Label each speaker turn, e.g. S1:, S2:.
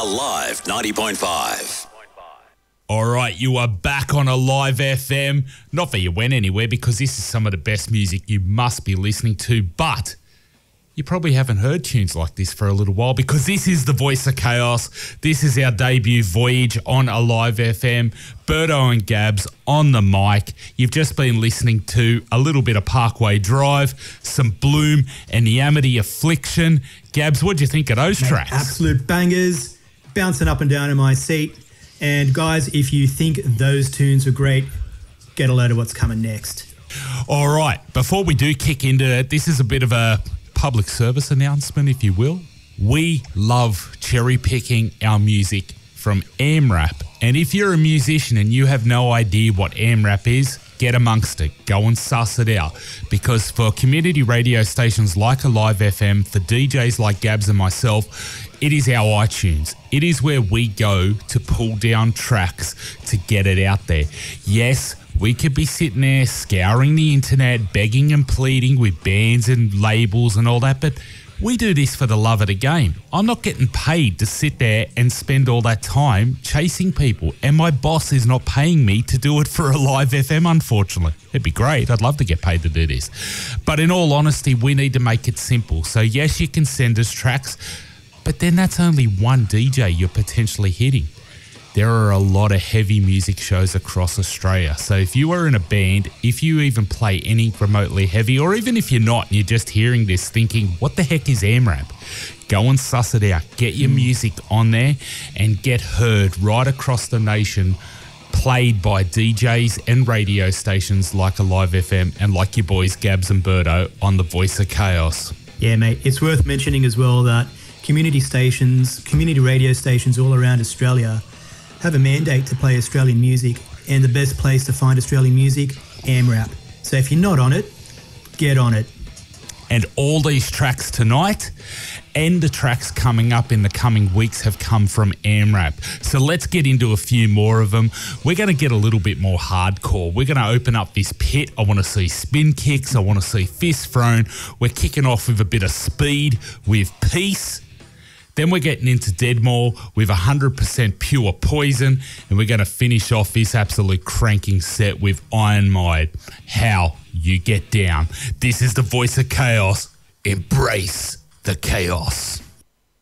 S1: Alive 90.5.
S2: All right, you are back on Alive FM. Not that you went anywhere, because this is some of the best music you must be listening to, but you probably haven't heard tunes like this for a little while, because this is the Voice of Chaos. This is our debut voyage on Alive FM. Birdo and Gabs on the mic. You've just been listening to a little bit of Parkway Drive, some Bloom and the Amity Affliction. Gabs, what'd you think of those tracks?
S3: Absolute bangers, bouncing up and down in my seat. And guys, if you think those tunes are great, get a load of what's coming next.
S2: All right, before we do kick into it, this is a bit of a public service announcement, if you will. We love cherry picking our music from AMRAP. And if you're a musician and you have no idea what AMRAP is, get amongst it. Go and suss it out. Because for community radio stations like Alive FM, for DJs like Gabs and myself, it is our iTunes. It is where we go to pull down tracks to get it out there. Yes, we could be sitting there scouring the internet, begging and pleading with bands and labels and all that, but we do this for the love of the game. I'm not getting paid to sit there and spend all that time chasing people, and my boss is not paying me to do it for Alive FM, unfortunately. It'd be great. I'd love to get paid to do this. But in all honesty, we need to make it simple. So yes, you can send us tracks, but then that's only one DJ you're potentially hitting. There are a lot of heavy music shows across Australia. So if you are in a band, if you even play any remotely heavy, or even if you're not and you're just hearing this thinking, what the heck is AMRAP? Go and suss it out. Get your music on there and get heard right across the nation, played by DJs and radio stations like Alive FM and like your boys Gabs and Birdo on the Voice of Chaos.
S3: Yeah, mate. It's worth mentioning as well that community radio stations all around Australia have a mandate to play Australian music, and the best place to find Australian music, AMRAP. So if you're not on it, get on it.
S2: And all these tracks tonight and the tracks coming up in the coming weeks have come from AMRAP. So let's get into a few more of them. We're going to get a little bit more hardcore. We're going to open up this pit. I want to see spin kicks. I want to see fist thrown. We're kicking off with a bit of speed with Peace. Then we're getting into Deadmau5 with 100% Pure Poison, and we're going to finish off this absolute cranking set with Iron Maiden. How you get down. This is the Voice of Chaos. Embrace the chaos.